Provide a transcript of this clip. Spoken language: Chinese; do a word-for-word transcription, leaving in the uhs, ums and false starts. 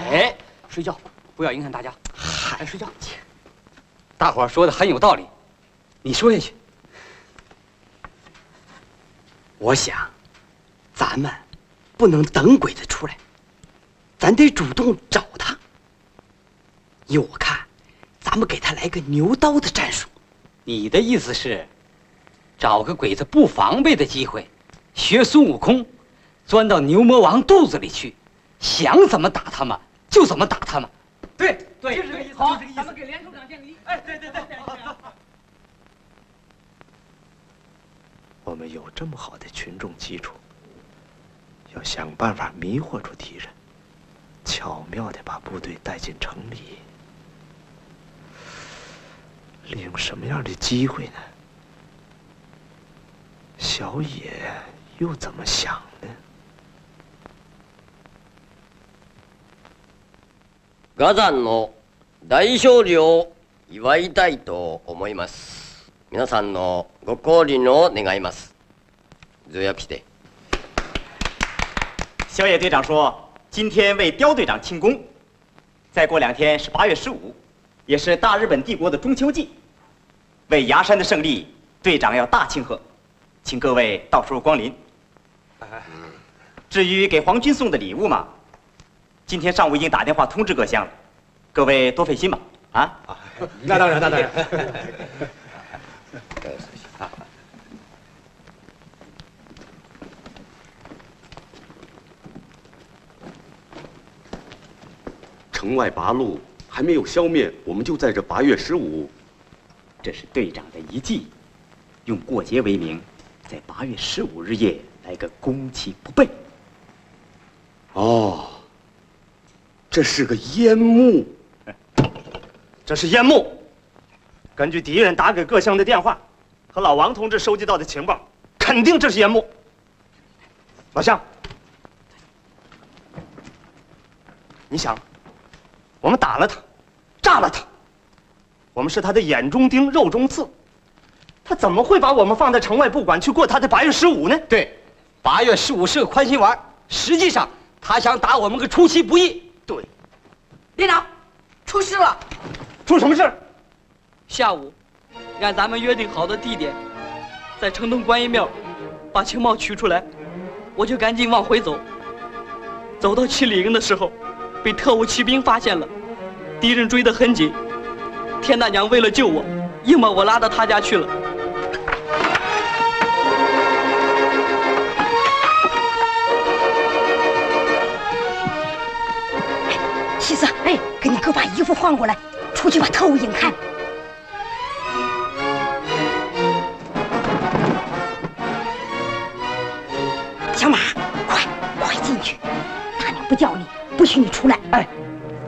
哎，睡觉，不要影响大家。嗨，睡觉。大伙儿说的很有道理，你说下去。 我想，咱们不能等鬼子出来，咱得主动找他。依我看，咱们给他来个牛刀的战术。 你的意思是，找个鬼子不防备的机会，学孙悟空，钻到牛魔王肚子里去，想怎么打他们就怎么打他们。 对对， 就是这个意思。 好， 就是这个意思。 咱们给连处长建个议。 哎，对对对。 我们有这么好的群众基础，要想办法迷惑住敌人，巧妙地把部队带进城里。利用什么样的机会呢？小野又怎么想呢？ ガザンの大勝利を祝いたいと思います。皆さんのご降臨を願います。ゾヤピテ。 小野队长说，今天为刁队长庆功。再过两天是八月十五，也是大日本帝国的中秋祭。为崖山的胜利，队长要大庆贺，请各位到时候光临。至于给皇军送的礼物嘛，今天上午已经打电话通知各乡了，各位多费心吧。啊？ 那当然，那当然。 城外八路还没有消灭，我们就在这八月十五。 这是队长的一计，用过节为名，在八月十五日夜来个攻其不备。 哦，这是个烟幕， 这是烟幕。根据敌人打给各乡的电话和老王同志收集到的情报，肯定这是烟幕。老乡，你想，我们打了他，炸了他，我们是他的眼中钉、肉中刺，他怎么会把我们放在城外不管，去过他的八月十五呢？ 对，八月十五是个宽心丸，实际上他想打我们个出其不意。 对， 连长，出事了！ 出什么事？ 下午，按咱们约定好的地点，在城东观音庙把情报取出来，我就赶紧往回走。走到七里营的时候，被特务骑兵发现了，敌人追得很紧。田大娘为了救我，硬把我拉到他家去了。 西子，哎，给你哥把衣服换过来，出去把特务引开。小马，快快进去！大娘不叫你，不许你出来。